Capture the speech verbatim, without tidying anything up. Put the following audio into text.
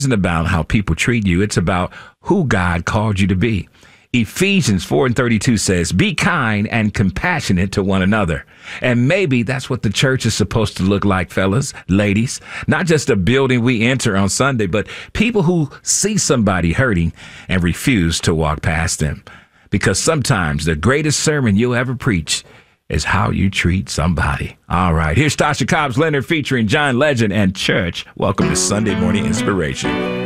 isn't about how people treat you. It's about who God called you to be. Ephesians four and thirty-two says, be kind and compassionate to one another. And maybe that's what the church is supposed to look like, fellas, ladies. Not just a building we enter on Sunday, but people who see somebody hurting and refuse to walk past them. Because sometimes the greatest sermon you'll ever preach is how you treat somebody. All right, here's Tasha Cobbs Leonard featuring John Legend and Church. Welcome to Sunday Morning Inspiration.